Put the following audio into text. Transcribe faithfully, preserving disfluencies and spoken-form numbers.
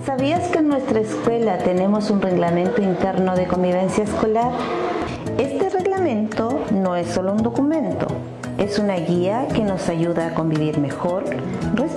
¿Sabías que en nuestra escuela tenemos un reglamento interno de convivencia escolar? Este reglamento no es solo un documento, es una guía que nos ayuda a convivir mejor,